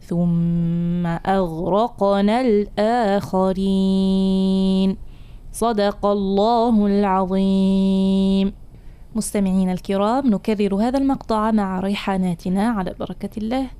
ثم أغرقنا الآخرين. صدق الله العظيم. مستمعين الكرام، نكرر هذا المقطع مع ريحاناتنا على بركة الله.